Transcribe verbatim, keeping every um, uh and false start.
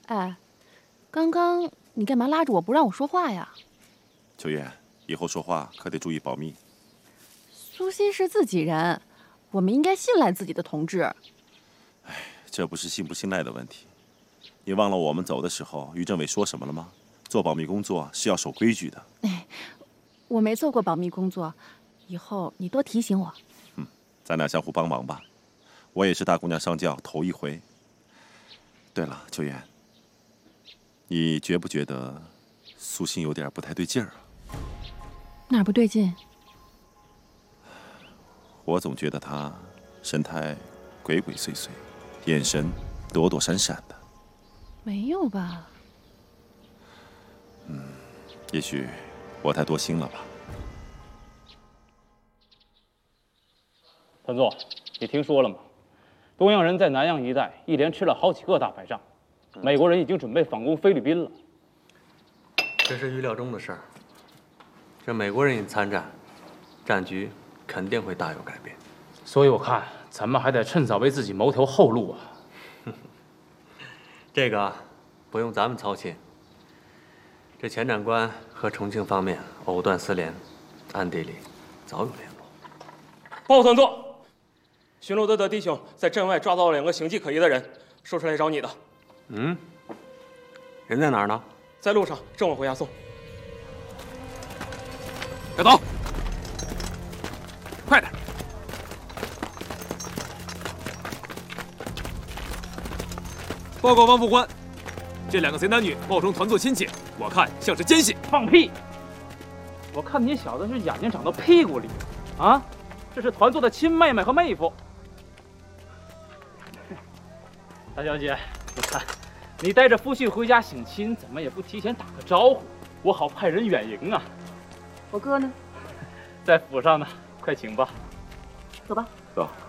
哎，刚刚你干嘛拉着我不让我说话呀？ 秋月，以后说话可得注意保密。 苏西是自己人，我们应该信赖自己的同志。 哎，这不是信不信赖的问题。你忘了我们走的时候，于政委说什么了吗？做保密工作是要守规矩的。 哎，我没做过保密工作，以后你多提醒我。 嗯，咱俩相互帮忙吧。我也是大姑娘上轿头一回。对了，秋妍，你觉不觉得苏欣有点不太对劲儿啊？ 哪儿不对劲？ 我总觉得她神态鬼鬼祟祟，眼神躲躲闪闪的。 没有吧？ 嗯，也许我太多心了吧。 团座，你听说了吗？东洋人在南洋一带一连吃了好几个大败仗，美国人已经准备反攻菲律宾了。 这是预料中的事儿。这美国人一参战，战局肯定会大有改变。 所以我看咱们还得趁早为自己谋条后路啊。 这个不用咱们操心。这钱长官和重庆方面藕断丝连，暗地里早有联络。 报团座。巡逻队的弟兄在镇外抓到了两个形迹可疑的人，说是来找你的。 嗯，人在哪儿呢？ 在路上，正往回押送。 快走，快点！报告王副官，这两个贼男女冒充团座亲戚，我看像是奸细。 放屁！我看你小子是眼睛长到屁股里了啊！这是团座的亲妹妹和妹夫。大小姐，你看，你带着夫婿回家省亲，怎么也不提前打个招呼，我好派人远迎啊。 我哥呢？ 在府上呢，快请吧。 走吧。 走。